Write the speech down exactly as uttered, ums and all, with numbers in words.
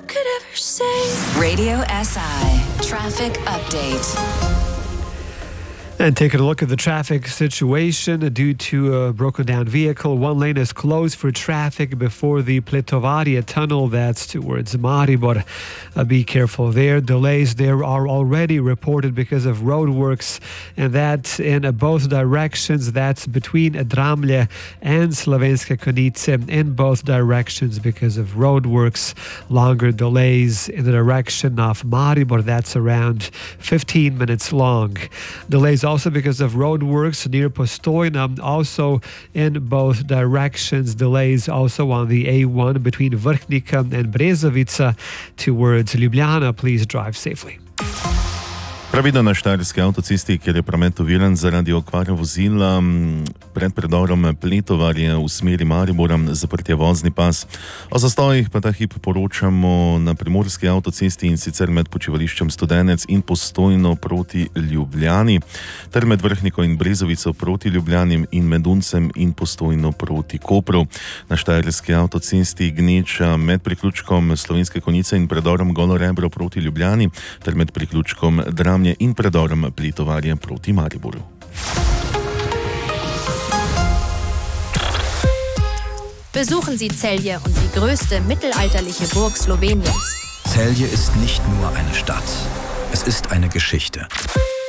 could ever say. Radio S I Traffic Update. And taking a look at the traffic situation, due to a broken down vehicle, one lane is closed for traffic before the Pletovaria tunnel. That's towards Maribor. Uh, be careful there. Delays there are already reported because of roadworks, and that in both directions. That's between Dramlje and Slovenske Konjice in both directions because of roadworks. Longer delays in the direction of Maribor. That's around fifteen minutes long. Delays also because of roadworks near Postojna, also in both directions. Delays also on the A one between Vrhnika and Brezovica towards Ljubljana. Please drive safely. Pravidno na Štajerski avtocesti, kjer je promet oviran zaradi okvare vozila pred predorom Pletovarje v smeri Maribora, zaprtje vozni pas. O zastojih pa ta hip poročamo na Primorski avtocesti, in sicer med počivališčem Studenec in Postojno proti Ljubljani, ter med Vrhniko in Brezovico proti Ljubljani in med Uncem in Postojno proti Kopru. Na Štajerski avtocesti gneča med priključkom Slovenske Konjice in predorom Golo Rebro proti Ljubljani, ter med priključkom Dramlje in predorom Pletovarje proti Mariboru. Besuchen Sie Celje und die größte mittelalterliche Burg Sloweniens. Celje ist nicht nur eine Stadt, es ist eine Geschichte.